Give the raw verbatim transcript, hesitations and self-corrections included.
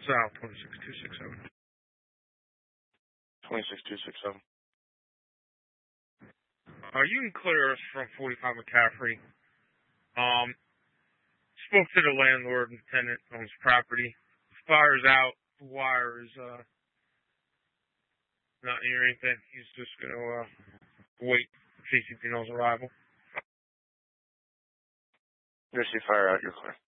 South, twenty-six two six seven. twenty-six two six seven. Uh, you can clear us from forty-five McCaffrey. Um, spoke to the landlord and tenant on his property. Fire's out. The wire is uh, not near anything. He's just going to uh, wait for C C P No's arrival. You're see fire out, you're clear.